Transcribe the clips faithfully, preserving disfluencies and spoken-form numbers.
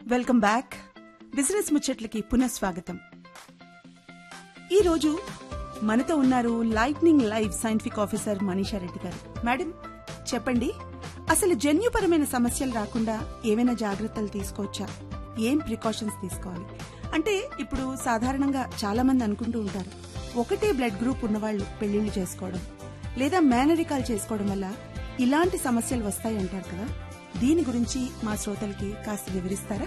Welcome back. Business ముచ్చట్లకి పునఃస్వాగతం. ఈరోజు మనతో ఉన్నారు lightning live scientific officer Manisha Reddy గారు. మేడం, చెప్పండి, అసలు జన్యుపరమైన సమస్యలు రాకుండా ఏమైనా జాగ్రత్తలు తీసుకోవచ్చా? ఏం ప్రికాషన్స్ తీసుకోవాలి? అంటే ఇప్పుడు సాధారణంగా చాలా మంది అనుకుంటూ ఉంటారు, ఒకటే బ్లడ్ గ్రూప్ ఉన్నవాళ్లు పెళ్లిళ్లు చేసుకోవడం లేదా మేనరికాలు చేసుకోవడం వల్ల ఇలాంటి సమస్యలు వస్తాయంటారు కదా. దీని గురించి మా శ్రోతలకి కాస్త వివరిస్తారా?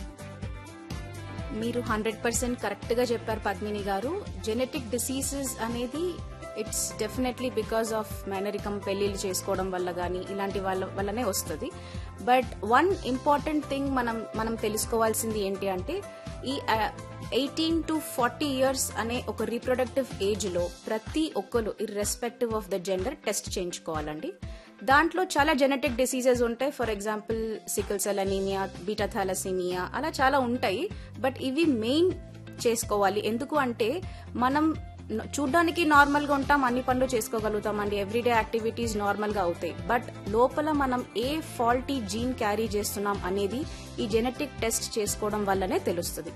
మీరు హండ్రెడ్ పర్సెంట్ కరెక్ట్ గా చెప్పారు పద్మిని గారు. జెనెటిక్ డిసీజెస్ అనేది ఇట్స్ డెఫినెట్లీ బికాస్ ఆఫ్ మేనరికం, పెళ్లిళ్ళు చేసుకోవడం వల్ల గానీ ఇలాంటి వాళ్ళ వల్లనే వస్తుంది. బట్ వన్ ఇంపార్టెంట్ థింగ్ మనం మనం తెలుసుకోవాల్సింది ఏంటి అంటే, ఈ ఎయిటీన్ టు ఫార్టీ ఇయర్స్ అనే ఒక రీప్రొడక్టివ్ ఏజ్ లో ప్రతి ఒక్కరు irrespective of the gender test చేయించుకోవాలండి. దాంట్లో చాలా జెనెటిక్ డిసీజెస్ ఉంటాయి. For example sickle cell anaemia, beta thalassaemia, అలా చాలా ఉంటాయి. బట్ ఇవి మెయిన్ చేసుకోవాలి. ఎందుకు అంటే మనం చూడ్డానికి నార్మల్ గా ఉంటాం, అన్ని పనులు చేసుకోగలుగుతాం అండి, ఎవ్రీడే యాక్టివిటీస్ నార్మల్ గా అవుతాయి. బట్ లోపల మనం ఏ ఫాల్టీ జీన్ క్యారీ చేస్తున్నాం అనేది ఈ జెనెటిక్ టెస్ట్ చేసుకోవడం వల్లనే తెలుస్తుంది.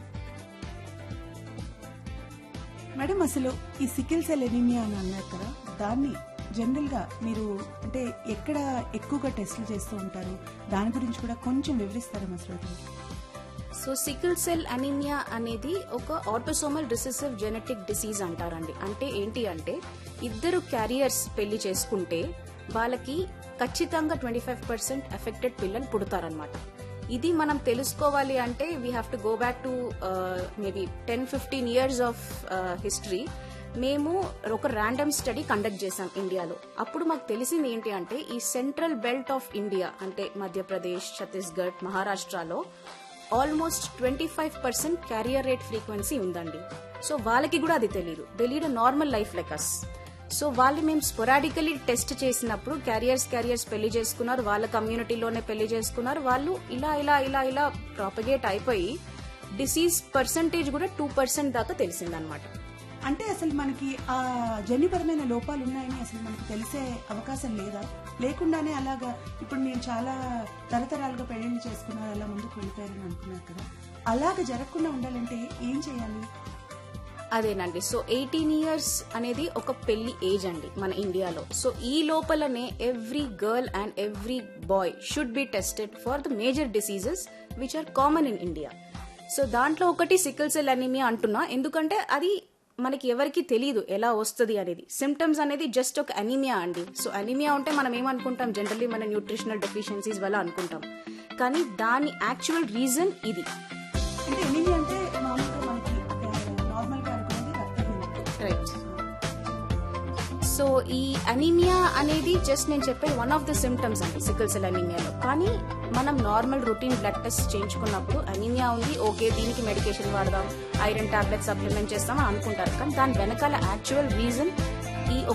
మేడం, అసలు ఈ సికిల్ సెల్ ఎనీమియా అని అన్నారు కదా, దాన్ని జనరల్ గా మీరు అంటే ఎక్కడ ఎక్కువగా టెస్టులు చేస్తూ ఉంటారు? దాని గురించి కూడా కొంచెం వివరిస్తారా మా శ్రోతలకి? సో సికిల్ సెల్ అనీమియా అనేది ఒక ఆటోసోమల్ రిసెసివ్ జెనెటిక్ డిసీజ్ అంటారండి. అంటే ఏంటి అంటే, ఇద్దరు క్యారియర్స్ పెళ్లి చేసుకుంటే వాళ్ళకి ఖచ్చితంగా ట్వంటీ ఫైవ్ పర్సెంట్ ఎఫెక్టెడ్ పిల్లలు పుడతారనమాట. ఇది మనం తెలుసుకోవాలి అంటే we have to go back to maybe ten fifteen years of history. మేము ఒక ర్యాండమ్ స్టడీ కండక్ట్ చేశాం ఇండియాలో. అప్పుడు మాకు తెలిసింది ఏంటి అంటే, ఈ సెంట్రల్ బెల్ట్ ఆఫ్ ఇండియా అంటే మధ్యప్రదేశ్, ఛత్తీస్గఢ్, మహారాష్ట్రలో almost twenty five percent carrier rate frequency ఉందండి. సో వాళ్ళకి కూడా అది తెలియదు, తెలియదు నార్మల్ లైఫ్ లెక్కస్. సో వాళ్ళు మేము స్పొరాడికలీ టెస్ట్ చేసినప్పుడు క్యారియర్స్ క్యారియర్స్ పెళ్లి చేసుకున్నారు, వాళ్ళ కమ్యూనిటీలోనే పెళ్లి చేసుకున్నారు. వాళ్ళు ఇలా ఇలా ఇలా ఇలా ప్రాపగేట్ అయిపోయి డిసీజ్ పర్సంటేజ్ కూడా టూ పర్సెంట్ దాకా తెలిసిందనమాట. అంటే అసలు మనకి ఆ జన్యుపరమైన లోపాలు ఉన్నాయని అసలు మనకు తెలిసే అవకాశం లేదా? లేకుండానే అలాగా ఇప్పుడు నేను చాలా తరతరాలుగా పెళ్లిళ్ళు చేసుకున్నారు, అలా ముందుకు వెళ్ళిపోయారని అనుకున్నారు కదా, అలాగ జరగకుండా ఉండాలంటే ఏం చేయాలి? అదేనండి. సో ఎయిటీన్ ఇయర్స్ అనేది ఒక పెళ్లి ఏజ్ అండి మన ఇండియాలో. సో ఈ లోపలనే every girl and every bye should be tested for the major diseases which are common in India. So దాంట్లో ఒకటి సికిల్ సెల్ అనీమియా అంటున్నా, ఎందుకంటే అది మనకి ఎవరికి తెలియదు ఎలా వస్తుంది అనేది. సిమ్టమ్స్ అనేది జస్ట్ ఒక అనీమియా అండి. సో అనీమియా ఉంటే మనం ఏమనుకుంటాం, జనరల్లీ మన న్యూట్రిషనల్ డెఫిషియన్సీస్ వల్ల అనుకుంటాం, కానీ దాని యాక్చువల్ రీజన్ ఇది. అంటే అనీమియా అంటే మామూలుగా మనకి నార్మల్ గా అనుకునేది రక్తహీనత. రైట్. సో ఈ అనీమియా అనేది జస్ట్ నేను చెప్పే వన్ ఆఫ్ ద సిమ్టమ్స్ అండి సికిల్ సెల్ అనీమియాలో. కానీ మనం normal routine blood test చేయించుకున్నప్పుడు anaemia ఉంది, ఓకే దీనికి మెడికేషన్ వాడదాం, ఐరన్ టాబ్లెట్ సప్లిమెంట్ చేస్తాం అని అనుకుంటారు. కానీ దాని వెనకాల యాక్చువల్ రీజన్ ఈ